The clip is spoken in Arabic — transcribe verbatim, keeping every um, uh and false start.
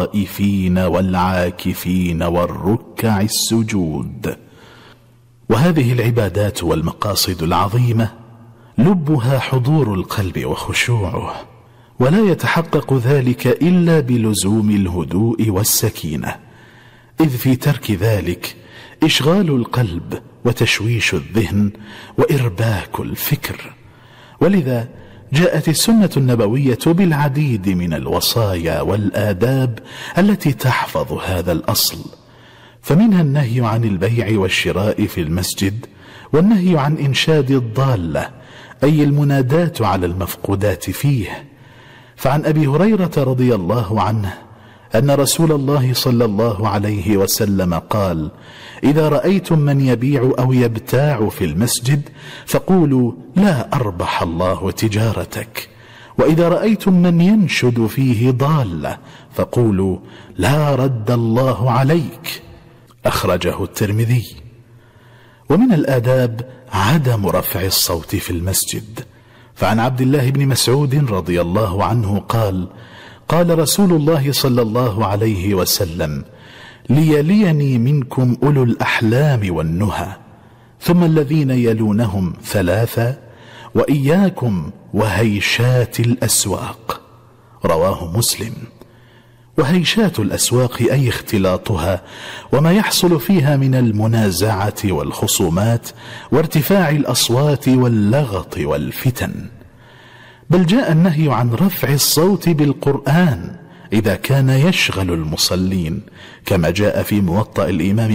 الطائفين والعاكفين والركع السجود. وهذه العبادات والمقاصد العظيمة لبها حضور القلب وخشوعه، ولا يتحقق ذلك إلا بلزوم الهدوء والسكينة، إذ في ترك ذلك إشغال القلب وتشويش الذهن وإرباك الفكر. ولذا جاءت السنة النبوية بالعديد من الوصايا والآداب التي تحفظ هذا الأصل، فمنها النهي عن البيع والشراء في المسجد، والنهي عن إنشاد الضالة أي المناداة على المفقودات فيه. فعن أبي هريرة رضي الله عنه أن رسول الله صلى الله عليه وسلم قال: إذا رأيتم من يبيع أو يبتاع في المسجد فقولوا لا أربح الله تجارتك، وإذا رأيتم من ينشد فيه ضالة فقولوا لا رد الله عليك. أخرجه الترمذي. ومن الآداب عدم رفع الصوت في المسجد، فعن عبد الله بن مسعود رضي الله عنه قال: قال رسول الله صلى الله عليه وسلم: ليليني منكم أولو الأحلام والنهى، ثم الذين يلونهم ثلاثة، وإياكم وهيشات الأسواق. رواه مسلم. وهيشات الأسواق أي اختلاطها وما يحصل فيها من المنازعة والخصومات وارتفاع الأصوات واللغط والفتن. بل جاء النهي عن رفع الصوت بالقرآن إذا كان يشغل المصلين، كما جاء في موطأ الإمام